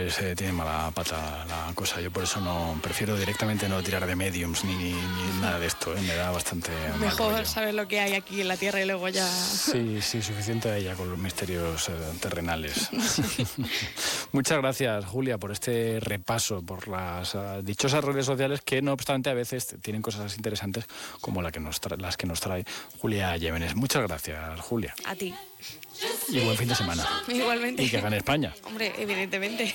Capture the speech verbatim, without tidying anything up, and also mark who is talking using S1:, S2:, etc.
S1: veces eh, tiene mala pata la cosa. Yo por eso no prefiero directamente no tirar de mediums ni, ni, ni nada de esto, ¿eh? Me da bastante
S2: Mejor saber lo que hay aquí en la Tierra y luego ya...
S1: Sí, sí, suficiente a ella con los misterios eh, terrenales. Muchas gracias, Julia, por este repaso por las uh, dichosas redes sociales que, no obstante, a veces tienen cosas interesantes como la que nos tra- las que nos trae Julia Llévenes. Muchas gracias, Julia.
S2: A ti.
S1: Y buen fin de semana.
S2: Igualmente.
S1: Y que gane España.
S2: Hombre, evidentemente.